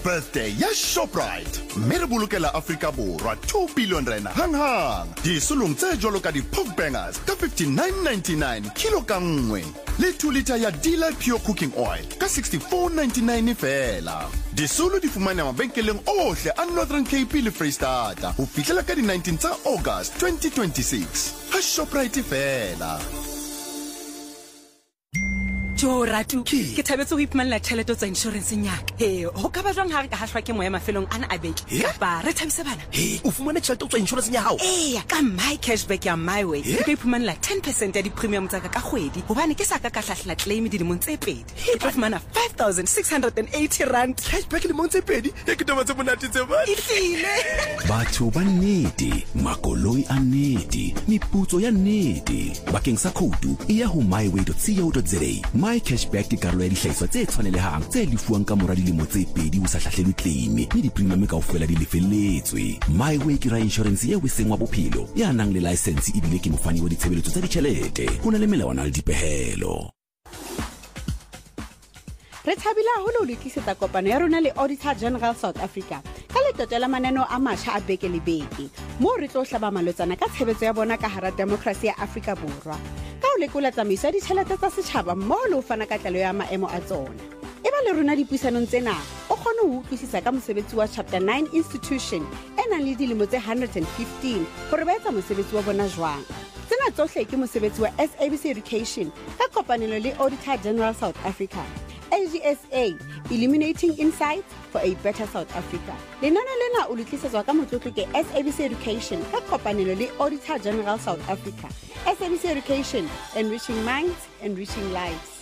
birthday ya Shoprite. Mme re bolokela Afrika Borwa 2 billion rand hang. Disulong tse jwalo ka di-pork bangers ka 59.99 kilo ka nngwe. Le 2 liter ya Delight Pure Cooking Oil ka 64.99 fela. Disolo di fumana mabenkeleng ohle a Northern Cape le Freystata ho fihlela ka di 19 tsa August 2026. Ha Shoprite fela. Jo Ratu, ke thabetse go iphumana tšhelete tsa insurance nyaka. He, ho ka ba jwang ha re ka hashwa ke moya mafelong ana a beke. Kapa re thabise bana. He, o fumane tšhelete tsa insurance ya hao. Ka my cashback ya my way. Ke ka iphumana 10% ya di premium tsa ka kgwedi. Hobane ke sa ka hlahla claim di dimong tse pedi. Ke tla fumana 5,680 rand. Cashback dimong tse pedi. Ke taba tse monate tse ba. Ifile. Batho ba nnete, makoloi a nnete, meputso ya nnete. Bakeng sa khoutu, e ya ho myway.co.za. My cashback ke karolo ya dihlahiswa tse tshwanelehang tse lefuwang ka mora dilemo tse pedi ho sa hlahlelwe claim mme di-premium kaofela di lefelletswe. My way ke ra insurance ye weseng wa bophelo ya nang le license ebile ke mofani wa ditshebeletso tsa ditjhelete. Ho na le melawana le dipehelo. Re thabile haholo le tlisetsa kopano ya rona le Auditor General South Africa ka letoto la maneno a matjha a beke le beke moo re tlo hlaba malotsana ka tshebetso ya bona ka hara demokrasi ya Afrika Borwa ka ho lekola tsamaiso ya ditjhelete tsa setjhaba mmoho le ho fana ka tlalo ya maemo a tsona. E ba le rona dipuisanong tsena o kgone ho utlwisisa ka mosebetsi wa Chapter 9 Institution e nang le dilemo tse 115 hore ba etsa mosebetsi wa bona jwang. Tsena tsohle ke mosebetsi wa SABC Education ka kopanelo le Auditor General South Africa. AGSA, Illuminating Insights for a Better South Africa. Lenana lena o le tlisetswa ka motlotlo ke SABC Education ka kopanelo le Auditor General South Africa. SABC Education, enriching minds, enriching lives.